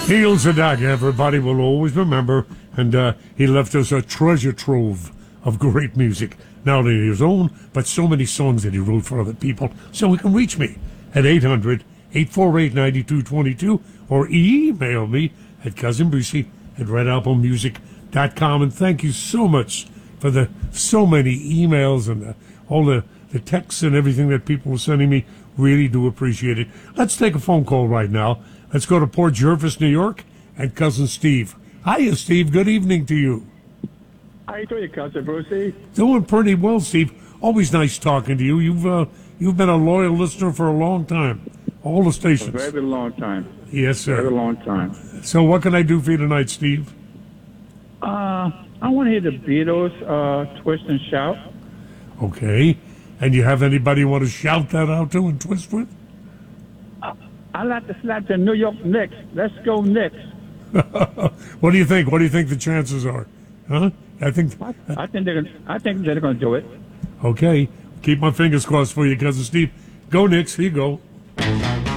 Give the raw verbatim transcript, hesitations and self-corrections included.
Neil Sedaka, everybody will always remember, and uh, he left us a treasure trove of great music, not only his own, but so many songs that he wrote for other people. So he can reach me at eight hundred, eight four eight, nine two two two or email me at cousin Brucey at red apple music dot com. And thank you so much for the so many emails and the, all the, the texts and everything that people were sending me. Really do appreciate it. Let's take a phone call right now. Let's go to Port Jervis, New York, and Cousin Steve. Hiya, Steve. Good evening to you. How you doing, Cousin Brucey? Doing pretty well, Steve. Always nice talking to you. You've uh, you've been a loyal listener for a long time. All the stations. A very long time. Yes, sir. Very long time. So what can I do for you tonight, Steve? Uh, I want to hear the Beatles, uh, Twist and Shout. Okay. And you have anybody you want to shout that out to and twist with? I like to slap the New York Knicks. Let's go Knicks. What do you think? What do you think the chances are? Huh? I think. I, I think they're. Gonna, I think they're going to do it. Okay. Keep my fingers crossed for you, Cousin Steve. Go Knicks. Here you go.